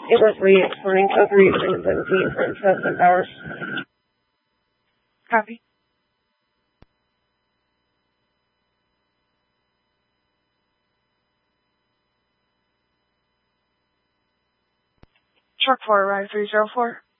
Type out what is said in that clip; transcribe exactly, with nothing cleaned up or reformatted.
It was re-exporting code reading and benzene from seven hours. Copy. Truck four, arrive three zero four.